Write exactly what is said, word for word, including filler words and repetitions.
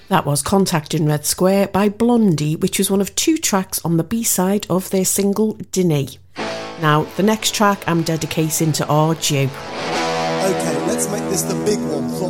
That was Contact in Red Square by Blondie, which was one of two tracks on the B-side of their single Dinny. Now, the next track I'm dedicating to Arju. Okay, let's make this the big one.